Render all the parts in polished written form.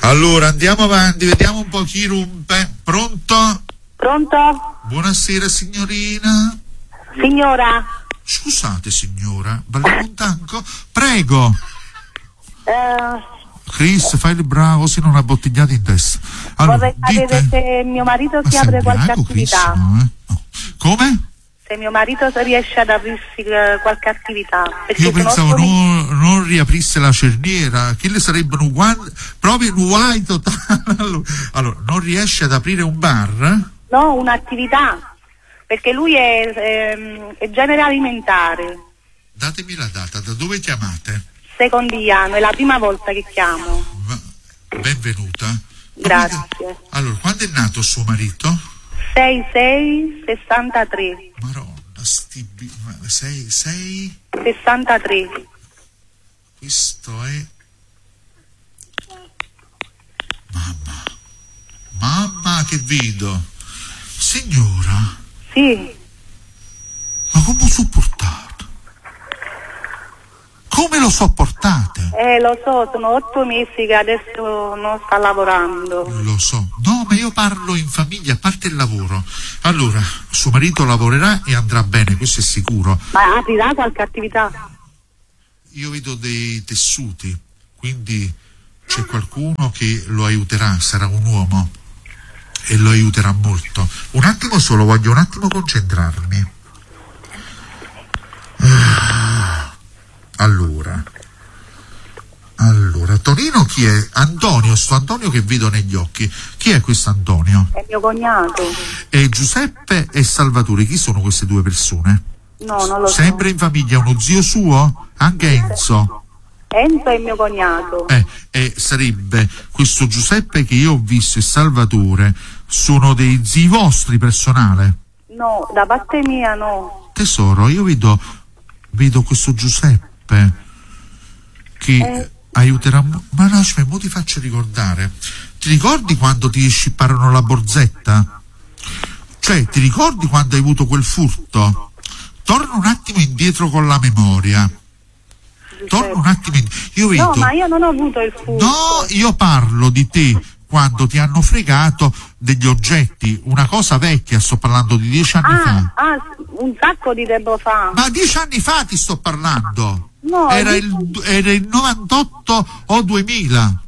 Allora, andiamo avanti, vediamo un po' chi rompe. Pronto? Pronto? Buonasera signorina. Signora. Scusate signora, balliamo un tango? Prego. Chris, fai il bravo, se non una bottigliata in testa. Allora, vorrei sapere se mio marito si apre qualche attività. No. Come? Se mio marito riesce ad aprirsi qualche attività. Io pensavo non riaprisse la cerniera, che le sarebbero proprio guai totale. Allora, non riesce ad aprire un bar? No, un'attività, perché lui è genere alimentare. Datemi la data, da dove chiamate? Secondigliano, è la prima volta che chiamo. Benvenuta. Grazie. Allora, quando è nato suo marito? 6-6-63. Maronna, 6 63. Questo è mamma che vedo. Signora? Sì. Ma come sopportate? Come lo sopportate? Lo so, sono 8 mesi che adesso non sta lavorando. Lo so. No, ma io parlo in famiglia, a parte il lavoro. Allora, suo marito lavorerà e andrà bene, questo è sicuro. Ma aprirà qualche attività? Io vedo dei tessuti, quindi c'è qualcuno che lo aiuterà, sarà un uomo e lo aiuterà molto. Un attimo solo, voglio un attimo concentrarmi. Allora, Tonino chi è? Antonio, sto Antonio che vedo negli occhi. Chi è questo Antonio? È mio cognato. E Giuseppe e Salvatore, chi sono queste due persone? No, non lo so. Sempre in famiglia, uno zio suo? Anche Enzo? Enzo è mio cognato. Sarebbe questo Giuseppe che io ho visto e Salvatore, sono dei zii vostri personale? No, da parte mia no. Tesoro, io vedo questo Giuseppe che aiuterà, ma no, mo ti faccio ricordare. Ti ricordi quando ti scipparono la borsetta? Cioè, ti ricordi quando hai avuto quel furto? Torna un attimo indietro con la memoria. Torna un attimo io vedo. No, ma io non ho avuto il furto. No, io parlo di te quando ti hanno fregato degli oggetti, una cosa vecchia, sto parlando di 10 anni fa. Un sacco di tempo fa. Ma 10 anni fa ti sto parlando. No, era il 98 o 2000.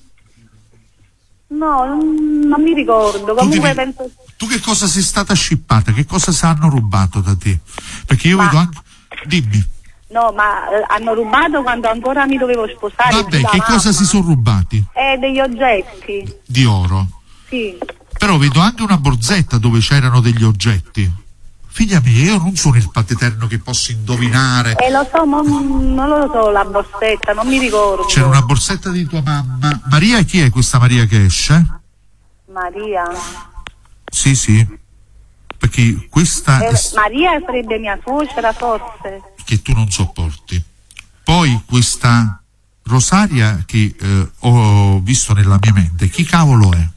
No, non mi ricordo. Comunque penso. Tu che cosa sei stata scippata? Che cosa si hanno rubato da te? Perché io vedo anche. Dimmi. No, ma hanno rubato quando ancora mi dovevo sposare. Vabbè, che cosa si sono rubati? Degli oggetti. Di oro? Sì. Però vedo anche una borsetta dove c'erano degli oggetti. Figlia mia, io non sono il Padre che posso indovinare. Lo so, non lo so, la borsetta, non mi ricordo. C'era una borsetta di tua mamma. Maria, chi è questa Maria che esce? Maria? Sì. Perché questa Maria sarebbe mia suocera, forse. Che tu non sopporti. Poi questa Rosaria che ho visto nella mia mente, chi cavolo è?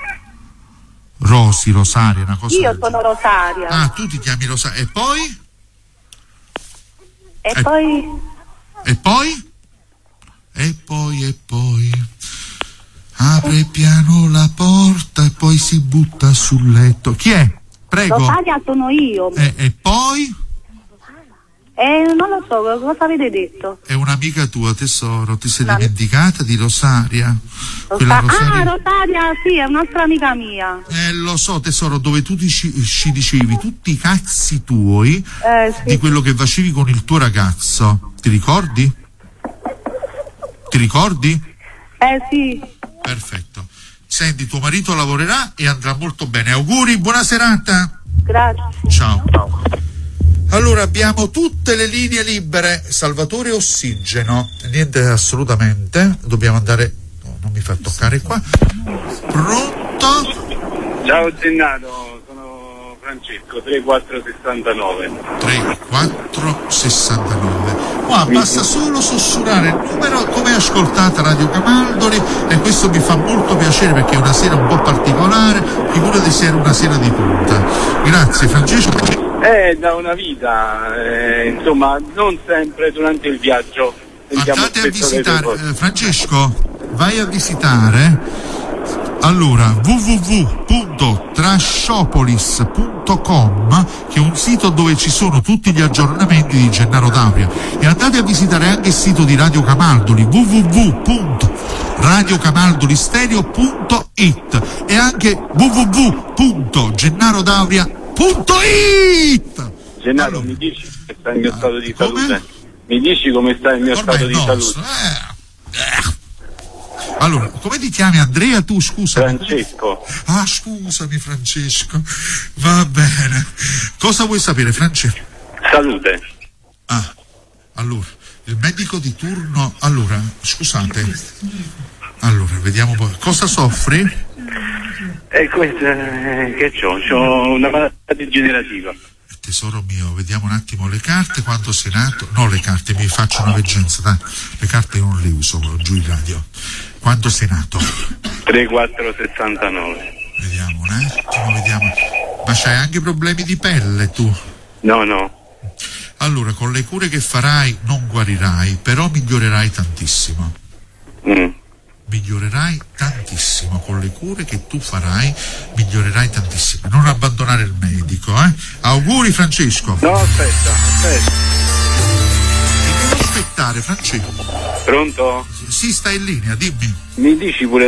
Rosaria, una cosa. Io sono Rosaria. Ah, tu ti chiami Rosaria. E poi? E poi? E poi apre piano la porta e poi si butta sul letto. Chi è? Prego. Rosaria sono io. E poi? Non lo so, cosa avete detto? È un'amica tua, tesoro, ti sei dimenticata di Rosaria? Rosaria, sì, è un'altra amica mia. Lo so, tesoro, dove tu ci dicevi tutti i cazzi tuoi sì. di quello che facevi con il tuo ragazzo. Ti ricordi? Sì. Perfetto. Senti, tuo marito lavorerà e andrà molto bene. Auguri, buona serata. Grazie. Ciao. Allora abbiamo tutte le linee libere. Salvatore Ossigeno. Niente assolutamente. Dobbiamo andare. No, non mi fa toccare qua. Pronto? Ciao Gennato, sono Francesco, 3469. 3469. Qua basta solo sussurrare il numero come ascoltate Radio Camaldoli e questo mi fa molto piacere perché è una sera un po' particolare, figurati se era una sera di punta. Grazie Francesco. Da una vita, insomma, non sempre durante il viaggio. Andate a visitare, Francesco, vai a visitare allora www.trashopolis.com, che è un sito dove ci sono tutti gli aggiornamenti di Gennaro D'Auria, e andate a visitare anche il sito di Radio Camaldoli, www.radiocamaldolistereo.it, e anche www.gennarodauria.it. Gennaro, allora, mi dici come sta il mio stato di come? salute? Mi dici come sta il mio stato di salute? Allora, come ti chiami, Andrea, tu, scusa? Francesco. Ah, scusami, Francesco. Va bene. Cosa vuoi sapere, Francesco? Salute. Ah, allora, il medico di turno... Allora, scusate. Allora, vediamo poi. Cosa soffri? Questo che c'ho? C'ho una malattia degenerativa. Tesoro mio, vediamo un attimo le carte, quando sei nato... No, le carte, mi faccio una veggenza, dai. Le carte io non le uso giù in radio. Quando sei nato? 3469. Vediamo un attimo, vediamo. Ma c'hai anche problemi di pelle, tu? No. Allora, con le cure che farai non guarirai, però migliorerai tantissimo. Migliorerai tantissimo, con le cure che tu farai migliorerai tantissimo. Non abbandonare il medico, eh? Auguri, Francesco. No, aspetta. Devi aspettare, Francesco. Pronto? Sì, stai in linea, dimmi. Mi dici pure